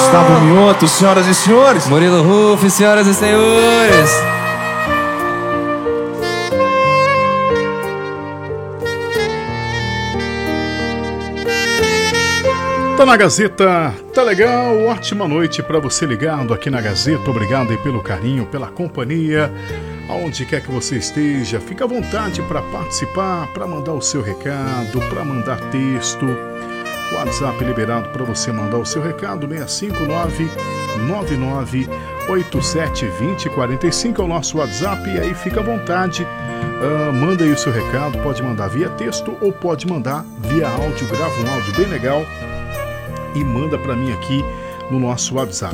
Gustavo Mioto, senhoras e senhores. Murilo Ruff, senhoras e senhores. Tá na Gazeta, tá legal, ótima noite pra você ligado aqui na Gazeta. Obrigado aí pelo carinho, pela companhia. Aonde quer que você esteja, fica à vontade para participar, para mandar o seu recado, para mandar texto. O WhatsApp liberado para você mandar o seu recado, 659-9987-2045 é o nosso WhatsApp. E aí fica à vontade, manda aí o seu recado, pode mandar via texto ou pode mandar via áudio. Grava um áudio bem legal e manda para mim aqui no nosso WhatsApp,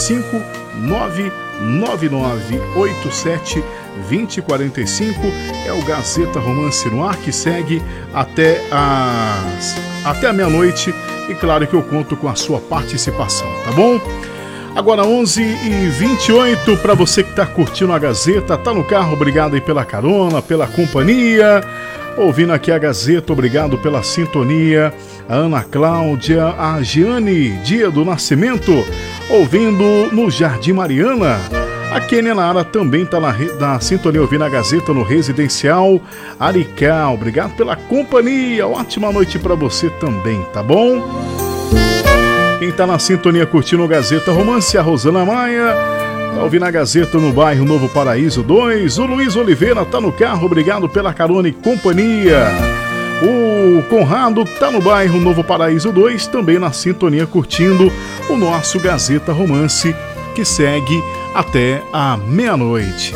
659-9987-2045. É o Gazeta Romance no Ar, que segue até a meia-noite. E claro que eu conto com a sua participação, tá bom? Agora 11h28, para você que está curtindo a Gazeta, tá no carro, obrigado aí pela carona, pela companhia. Ouvindo aqui a Gazeta, obrigado pela sintonia. A Ana Cláudia, a Giane Dia do Nascimento, ouvindo no Jardim Mariana. A Kênia Nara também está na sintonia, ouvindo a Gazeta no Residencial Aricá. Obrigado pela companhia, ótima noite para você também, tá bom? Quem está na sintonia curtindo a Gazeta Romance, a Rosana Maia, tá ouvindo a Gazeta no bairro Novo Paraíso 2. O Luiz Oliveira está no carro, obrigado pela carona e companhia. O Conrado está no bairro Novo Paraíso 2, também na sintonia curtindo o nosso Gazeta Romance, que segue até a meia-noite.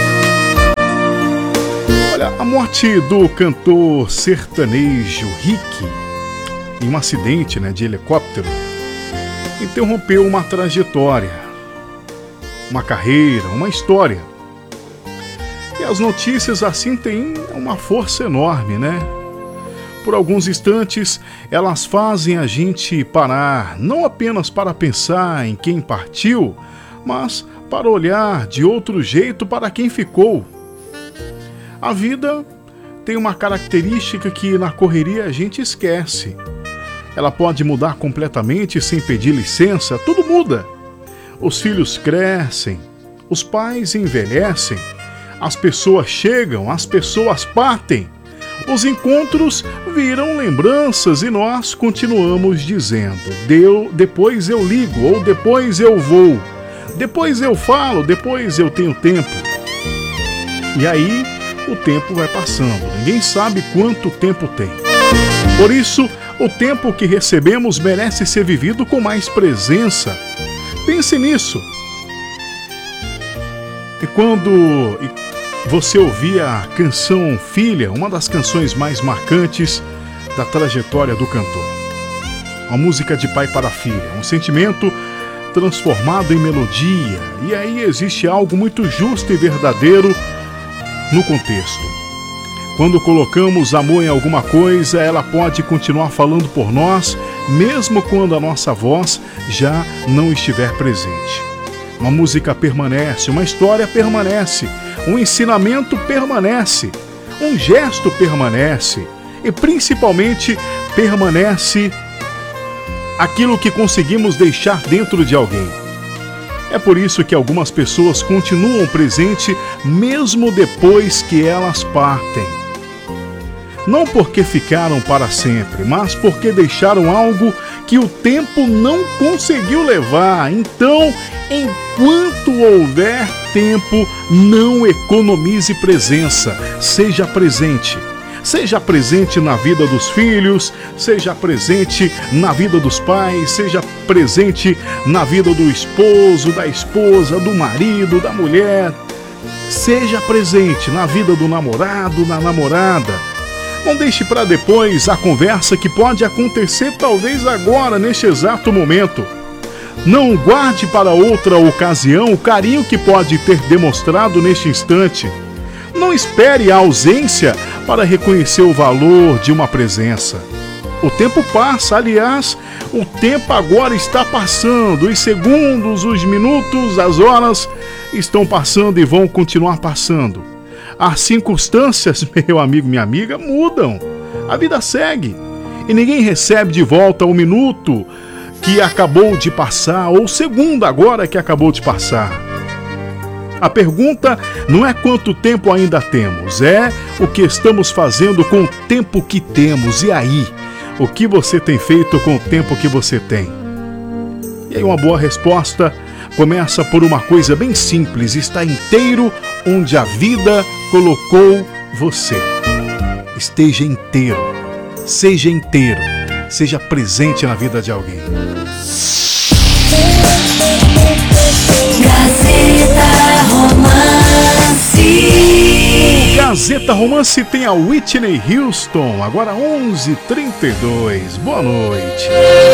Olha, a morte do cantor sertanejo Rick em um acidente, de helicóptero interrompeu uma trajetória, uma carreira, uma história. E as notícias assim têm uma força enorme, Por alguns instantes, elas fazem a gente parar, não apenas para pensar em quem partiu, mas para olhar de outro jeito para quem ficou. A vida tem uma característica que na correria a gente esquece. Ela pode mudar completamente sem pedir licença, tudo muda. Os filhos crescem, os pais envelhecem, as pessoas chegam, as pessoas partem. Os encontros viram lembranças e nós continuamos dizendo: depois eu ligo, ou depois eu vou, depois eu falo, depois eu tenho tempo. E aí o tempo vai passando, ninguém sabe quanto tempo tem. Por isso, o tempo que recebemos merece ser vivido com mais presença. Pense nisso. E quando você ouvia a canção Filha, uma das canções mais marcantes da trajetória do cantor. Uma música de pai para filha, um sentimento transformado em melodia. E aí existe algo muito justo e verdadeiro no contexto. Quando colocamos amor em alguma coisa, ela pode continuar falando por nós, mesmo quando a nossa voz já não estiver presente. Uma música permanece, uma história permanece, um ensinamento permanece, um gesto permanece e principalmente permanece aquilo que conseguimos deixar dentro de alguém. É por isso que algumas pessoas continuam presentes mesmo depois que elas partem. Não porque ficaram para sempre, mas porque deixaram algo que o tempo não conseguiu levar. Então, enquanto houver tempo, não economize presença. Seja presente. Seja presente na vida dos filhos, seja presente na vida dos pais, seja presente na vida do esposo, da esposa, do marido, da mulher. Seja presente na vida do namorado, da namorada. Não deixe para depois a conversa que pode acontecer talvez agora, neste exato momento. Não guarde para outra ocasião o carinho que pode ter demonstrado neste instante. Não espere a ausência para reconhecer o valor de uma presença. O tempo passa, aliás, o tempo agora está passando. Os segundos, os minutos, as horas estão passando e vão continuar passando. As circunstâncias, meu amigo, minha amiga, mudam. A vida segue. E ninguém recebe de volta o minuto que acabou de passar ou segunda agora que acabou de passar. A pergunta não é quanto tempo ainda temos, é o que estamos fazendo com o tempo que temos. E aí, o que você tem feito com o tempo que você tem? E aí uma boa resposta começa por uma coisa bem simples: está inteiro onde a vida colocou você. Esteja inteiro, seja presente na vida de alguém. Gazeta Romance. Gazeta Romance tem a Whitney Houston, agora 11h32. Boa noite.